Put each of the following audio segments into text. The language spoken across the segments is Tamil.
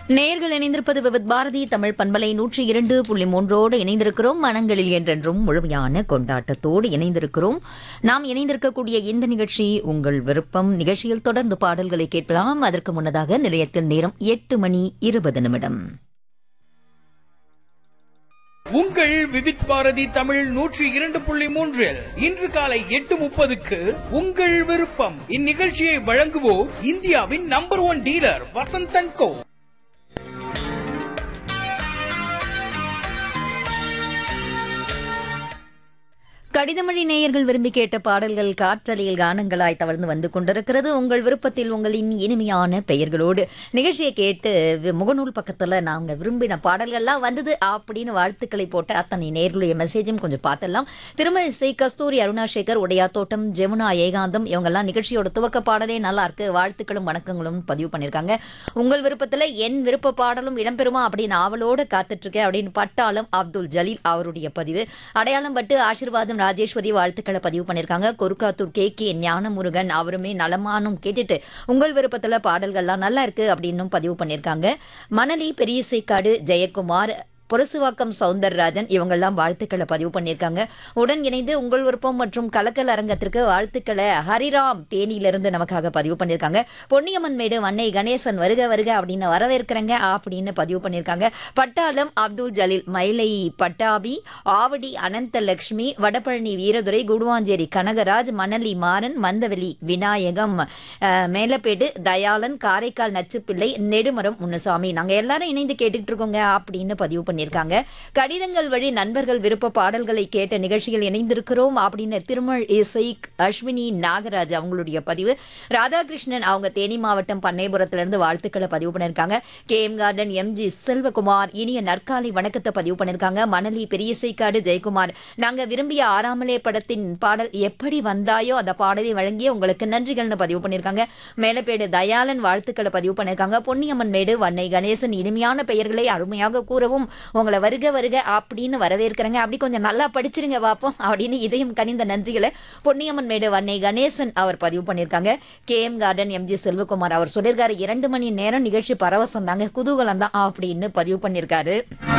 நேயர்கள் இணைந்திருப்பது விவித் பாரதி தமிழ் பண்பலை 102.3 இணைந்திருக்கிறோம். மனங்களில் என்றென்றும் முழுமையான கொண்டாட்டத்தோடு இணைந்திருக்கிறோம். நாம் இணைந்திருக்கக்கூடிய இந்த நிகழ்ச்சி உங்கள் விருப்பம். நிகழ்ச்சியில் தொடர்ந்து பாடல்களை கேட்கலாம். அதற்கு முன்னதாக நிலையத்தில் நேரம் 8:20. உங்கள் விவித் பாரதி தமிழ் 102.3 இன்று காலை 8:30க்கு உங்கள் விருப்பம். இந்நிகழ்ச்சியை வழங்குவோர் இந்தியாவின் நம்பர் 1 டீலர் வசந்தன் கோ. கடிதமொழி நேயர்கள் விரும்பி கேட்ட பாடல்கள் காற்றலையில் கானங்களாய் தவழ்ந்து வந்து கொண்டிருக்கிறது. உங்கள் விருப்பத்தில் உங்களின் இனிமையான பெயர்களோடு நிகழ்ச்சியை கேட்டு முகநூல் பக்கத்தில் நாங்கள் விரும்பின பாடல்கள்லாம் வந்தது அப்படின்னு வாழ்த்துக்களை போட்ட அத்தனை நேர்களுடைய மெசேஜும் கொஞ்சம் பார்த்தலாம். திருமழிசை, கஸ்தூரி, அருணாசேகர், உடையார் தோட்டம், ஜெமுனா, ஏகாந்தம் இவங்கெல்லாம் நிகழ்ச்சியோட துவக்க பாடலே நல்லா இருக்கு, வாழ்த்துக்களும் வணக்கங்களும் பதிவு பண்ணியிருக்காங்க. உங்கள் விருப்பத்தில் என் விருப்ப பாடலும் இடம்பெறுமா அப்படின்னு ஆவலோடு காத்துட்ருக்கேன் அப்படின்னு பட்டாளம் அப்துல் ஜலீல் அவருடைய பதிவு. அடையாளம் பட்டு ஆசீர்வாதம் ராஜேஸ்வரி வாழ்த்துக்களை பதிவு பண்ணியிருக்காங்க. கொருக்காத்தூர் கே ஞானமுருகன் அவருமே நலமானும் கேட்டுட்டு உங்கள் விருப்பத்தில் பாடல்கள்லாம் நல்லா இருக்கு அப்படின்னு பதிவு பண்ணியிருக்காங்க. மணலி, பெரியசைக்காடு, ஜெயக்குமார், பொருசுவாக்கம் சவுந்தரராஜன் இவங்கெல்லாம் வாழ்த்துக்களை பதிவு பண்ணியிருக்காங்க. உடன் இணைந்து உங்கள் விருப்பம் மற்றும் கலக்கல் அரங்கத்திற்கு வாழ்த்துக்களை ஹரிராம் தேனியிலிருந்து நமக்காக பதிவு பண்ணியிருக்காங்க. பொன்னியம்மன் மேடு வன்னை கணேசன் வருக வருக அப்படின்னு வரவேற்கிறங்க அப்படின்னு பதிவு பண்ணியிருக்காங்க. பட்டாளம் அப்துல் ஜலீல், மயிலை பட்டாபி, ஆவடி அனந்தலட்சுமி, வடபழனி வீரதுரை, குடுவாஞ்சேரி கனகராஜ், மணலி மாறன், மந்தவெளி விநாயகம், மேலப்பேடு தயாளன், காரைக்கால் நச்சுப்பிள்ளை, நெடுமரம் முன்னுசாமி நாங்கள் எல்லாரும் இணைந்து கேட்டுக்கிட்டு இருக்கோங்க அப்படின்னு பதிவு பண்ணி இருக்காங்க. கடிதங்கள் வழி நண்பர்கள் விருப்ப பாடல்களை கேட்ட நிகழ்ச்சியில் இணைந்திருக்கிறோம் அப்படின்னு திருமல் இசை அஸ்வினி நாகராஜ் அவங்களுடைய பதிவு. ராதாகிருஷ்ணன் அவங்க தேனி மாவட்டம் பண்ணைபுரத்திலிருந்து வாழ்த்துக்களை பதிவு பண்ணியிருக்காங்க. KM கார்டன் MG செல்வகுமார் இனிய நற்காலை வணக்கத்தை பதிவு பண்ணியிருக்காங்க. மணலி, பெரியசைக்காடு ஜெயக்குமார், நாங்க விரும்பிய ஆறாமலே படத்தின் பாடல் எப்படி வந்தாயோ அந்த பாடலை வழங்கிய உங்களுக்கு நன்றிகள்னு பதிவு பண்ணியிருக்காங்க. மேலப்பேடு தயாளன் வாழ்த்துக்களை பதிவு பண்ணியிருக்காங்க. பொன்னியம்மன் மேடு வன்னை கணேசன் இனிமையான பெயர்களை அருமையாக கூறவும் உங்களை வருக வருக அப்படின்னு வரவேற்கிறேங்க, அப்படி கொஞ்சம் நல்லா படிச்சிருங்க பார்ப்போம் அப்படின்னு இதயம் கனிந்த நன்றிகளை பொன்னியம்மன் மேடு வன்னை கணேசன் அவர் பதிவு பண்ணியிருக்காங்க. KM கார்டன் MG செல்வகுமார் அவர் சொல்லியிருக்காரு 2 மணி நேரம் நிகழ்ச்சி பரவசம் தாங்க, குதூகலம் தான் அப்படின்னு பதிவு பண்ணியிருக்காரு.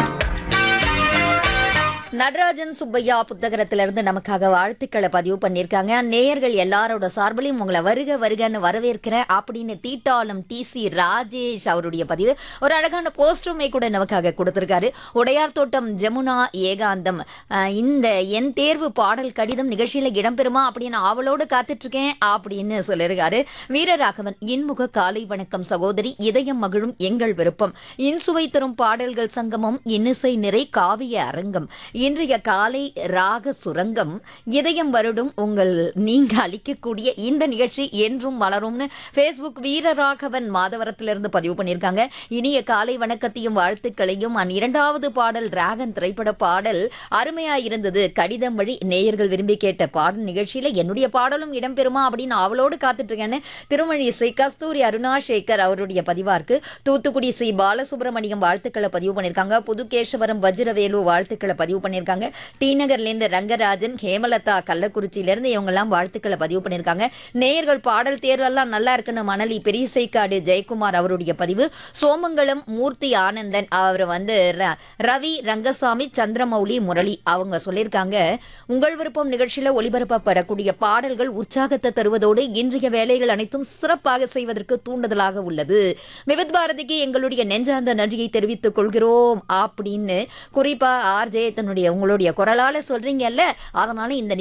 நடராஜன் சுப்பையா புத்தகத்திலிருந்து நமக்காக வாழ்த்துக்களை பதிவு பண்ணியிருக்காங்க. நேயர்கள் எல்லாரோட சார்பிலையும் உங்களை வருக வருகன்னு வரவேற்கிறேன் அப்படின்னு தீட்டாளம் TC ராஜேஷ் அவருடைய பதிவு. ஒரு அழகான போஸ்டருமே கூட நமக்காக கொடுத்திருக்காரு. உடையார் தோட்டம் ஜெமுனா ஏகாந்தம், இந்த என் தேர்வு பாடல் கடிதம் நிகழ்ச்சியில இடம்பெறுமா அப்படின்னு ஆவலோடு காத்துட்டு இருக்கேன் அப்படின்னு சொல்லியிருக்காரு. வீரராகவன், இன்முக காலை வணக்கம் சகோதரி, இதயம் மகிழும் எங்கள் விருப்பம், இன்சுவை தரும் பாடல்கள் சங்கமம், இன்னிசை நிறை காவிய அரங்கம், இன்றைய காலை ராக சுரங்கம், இதயம் வருடும் உங்கள் நீங்க அளிக்கக்கூடிய இந்த நிகழ்ச்சி என்றும் வளரும்னு Facebook வீரராகவன் மாதவரத்திலிருந்து பதிவு பண்ணியிருக்காங்க. இனிய காலை வணக்கத்தையும் வாழ்த்துக்களையும். இரண்டாவது பாடல் டிராகன் திரைப்பட பாடல் அருமையாயிருந்தது. கடிதம் வழி நேயர்கள் விரும்பி கேட்ட பாடல் நிகழ்ச்சியில என்னுடைய பாடலும் இடம்பெறுமா அப்படின்னு அவளோடு காத்துட்டு இருக்கேன்னு திருமழிசை கஸ்தூரி அருணாசேகர் அவருடைய பதிவா இருக்கு. தூத்துக்குடி சி பாலசுப்ரமணியம் வாழ்த்துக்களை பதிவு பண்ணியிருக்காங்க. புதுகேசவரம் வஜ்ரவேலு வாழ்த்துக்களை பதிவு பண்ணியிருக்காங்க. டி நகர்லேருந்து ரங்கராஜன், ஹேமலதா கள்ளக்குறிச்சியிலிருந்து இவங்கெல்லாம் வாழ்த்துக்களை பதிவு பண்ணியிருக்காங்க. நேயர்கள் பாடல் தேர்வெல்லாம் நல்லா இருக்குன்னு மணலி பெரியசைக்காடு ஜெயக்குமார் அவருடைய பதிவு. சோமங்கலம் மூர்த்தி ஆனந்தன் அவர் ரவி ரங்கசாமி, சந்திரமௌலி முரளி அவங்க சொல்லியிருக்காங்க. உங்கள் விருப்பம் நிகழ்ச்சியில் ஒளிபரப்பப்படக்கூடிய பாடல்கள் உற்சாகத்தை தருவதோடு இன்றைய வேலைகள் அனைத்தும் சிறப்பாக செய்வதற்கு தூண்டுதலாக உள்ளது. விவித் பாரதிக்கு எங்களுடைய நெஞ்சார்ந்த நன்றியை தெரிவித்துக் கொள்கிறோம் அப்படின்னு குறிப்பா RJ தன்னுடைய உங்களுடைய குரலால சொல்றீங்கல்ல, அதனால இந்த